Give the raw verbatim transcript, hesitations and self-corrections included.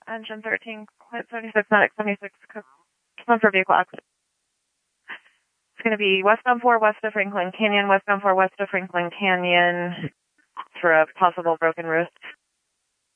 Engine thirteen, Clint seventy-six, Medic seventy-six, come for vehicle exit. It's going to be westbound four west of Franklin Canyon, westbound four west of Franklin Canyon for a possible broken roof.